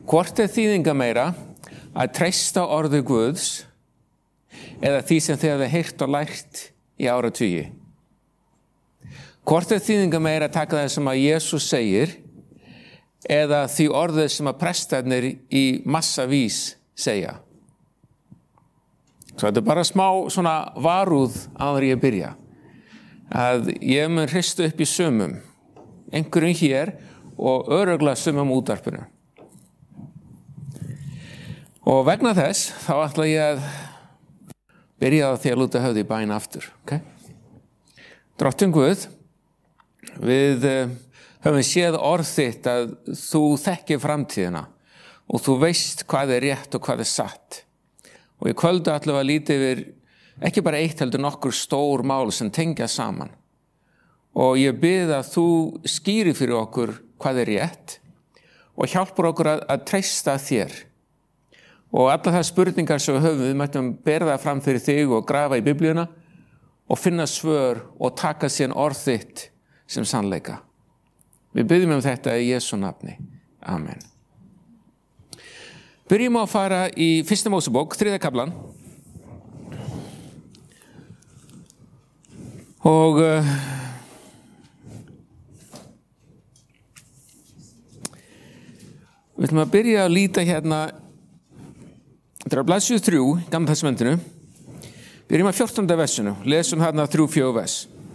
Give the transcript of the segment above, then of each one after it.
Hvort þýðinga meira að treysta orði Guðs eða því sem þið hafið heyrt og lært í áratugi? Hvort þýðinga meira að taka það sem að Jesús segir eða því orðið sem að prestarnir í massavís segja? Svo þetta bara smá svona varúð áður ég byrja. Að ég mun hrista upp í sumum, einhverjum hér og örugglega sumum útvarpinu. Og vegna þess, þá ætla ég að byrja á því að lúta höfði í bæn aftur. Okay? Drottinn Guð, við höfum séð orð þitt að þú þekkir framtíðina og þú veist hvað er rétt og hvað er satt. Og í kvöldu ætlum við að líta yfir ekki bara eitt heldur nokkur stór mál sem tengja saman. Og ég bið að þú skýri fyrir okkur hvað er rétt og hjálpar okkur að treysta þér. Og allar það spurningar sem við höfum, við mættum bera það fram fyrir þig og grafa í Biblíuna og finna svör og taka síðan orð þitt sem sannleika. Við biðjum þetta í Jesú nafni. Amen. Byrjum á að fara í 1. Mósebók, 3. kaflan. Og við ætlum að byrja að líta hérna, þetta er á blaðsíðu 3, Gamla testamentinu. Byrjum á 14. versinu, lesum hérna 3-4 vers.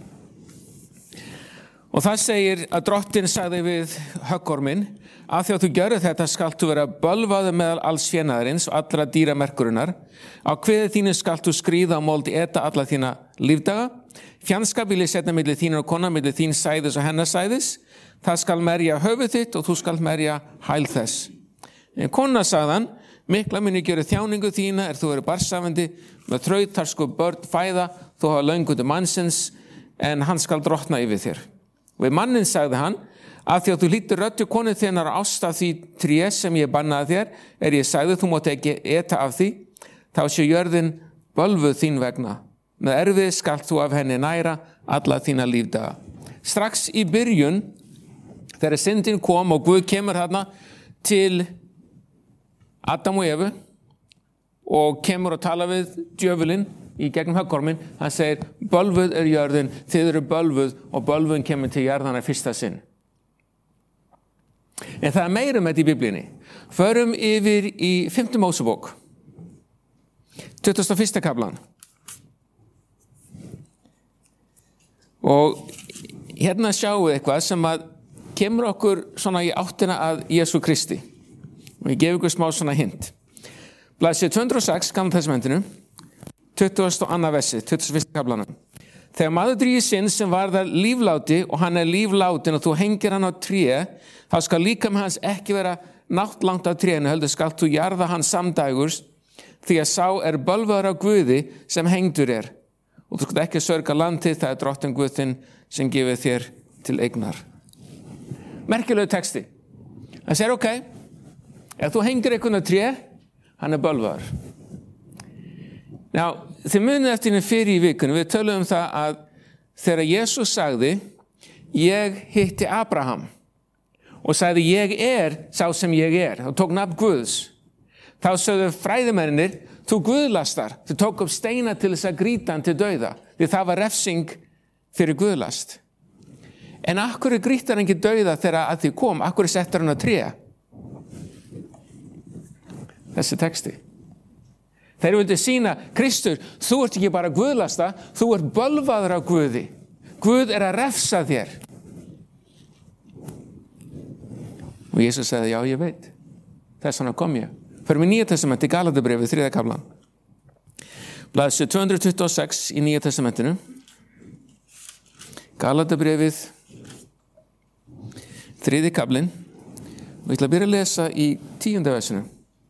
Og það segir að Drottinn sagði við höggorminn, að því að þú gjörðu þetta skalt þú vera bölvaður meðal alls fénaðarins og allra dýramerkurinnar. Á kviði þínu skalt þú skríða á mold eta alla þína lífdaga. Fjandskap vil ég setja milli þín og kona, milli þín sæðis og hennar sæðis. Það skal merja höfuð þitt og þú skalt merja hæl þess. En kona sagðan, mikla muni gjöru þjáningu þína þú eru barnsafandi, með þrautarsku börn fæða, þú hafa löngutu mannsins, en hann skal drottna yfir þér. Og við mannin sagði hann, að því að þú hlýtur röddu konu þinnar ást af því tré sem ég bannaði þér, ég sagði þú mátt ekki eta af því, þá sé jörðin bölvuð þín vegna. Með erfið skalt þú af henni næra alla þína lífdaga. Strax í byrjun, þegar syndin kom og Guð kemur þarna til Adam og Evu og kemur og tala við djöfulinn í gegnum höggorminn, hann segir, bölvuð er jörðin, þið eru bölvuð og bölvun kemur til jarðana fyrsta sinn. En það er meira með þetta í Biblíunni. Förum yfir í 5. Mósebók, 21. kaflan. Og hérna sjáum við eitthvað sem að kemur okkur svona í áttina að Jesú Kristi. Og ég gef ykkur smá svona hint. Blaðsíðu 206, Gamla testamentinu, 22. versi, 21. kaflanum. Þegar maður drýgir sinn sem varðar lífláti og hann er líflátin og þú hengir hann á tré, þá skal líkami hans ekki vera náttlangt af trénu, heldur skalt þú jarða hann samdægurs, því að sá er bölvaður á Guði sem hengdur er. Og þú skalt ekki sörga landið, það er Drottinn Guð þinn sem gefur þér til eignar. Merkilegu texti. Það segir, ok, ef þú hengir einhvern á tré, hann er bölvaður. Já, þið munið eftir henni fyrir í vikunni, við töluðum það að þegar Jesús sagði, ég hitti Abraham og sagði, ég er sá sem ég er, og tók nafn Guðs. Þá sögðu fræðimennir, þú guðlastar, þú tók upp steina til þess að grýta hann til dauða, því það var refsing fyrir guðlast. En akkur grýtar hann ekki dauða þegar að því kom, akkur settar hann á tré? Þessi texti. Þeir vildu sína, Kristur, þú ert ekki bara guðlasta, þú ert bölvaður á Guði. Guð er að refsa þér. Og Jesús sagði, já, ég veit. Þess vegna kom ég. Förum í Nýja testamenti, Galatabréfið, 3. kaflan. Blaðsíðu 226 í Nýja testamentinu. Galatabréfið, 3. kaflinn. Og ég ætla að byrja að lesa í 10. versinu.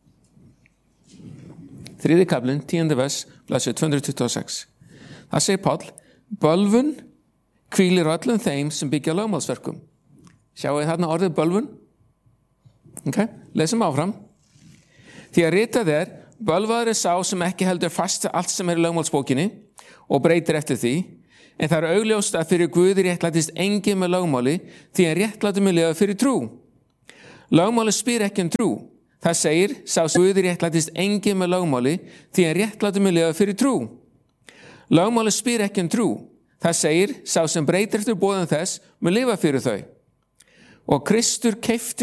3. kaflinn, 10. vers, blaðsíðu 226. Það segir Páll, bölvun hvílir á öllum þeim sem byggja lögmálsverkum. Sjáu þarna orðið bölvun? Ok, lesum áfram. Því að ritað er, bölvaður er sá sem ekki heldur fast allt sem er í lögmálsbókinni og breytir eftir því, en það er augljóst að fyrir Guði réttlætist enginn með lögmáli, því að réttlætum er lifa fyrir trú. Lögmáli spyr ekki trú, Það segir, sá sem Guði réttlætist enginn með lögmáli, því að réttlætur mun lifa fyrir trú. Lögmáli spyr ekki trú. Það segir, sá sem breytir eftir boðum þess mun lifa fyrir þau. Og Kristur keypti